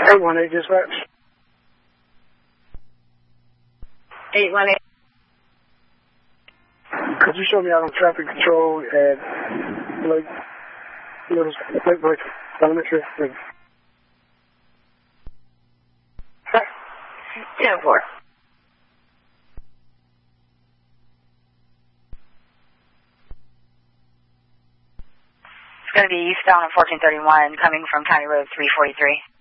818 dispatch. 818. Could you show me out on traffic control at Little Elementary? 10-4. It's going to be eastbound on 1431 coming from County Road 343.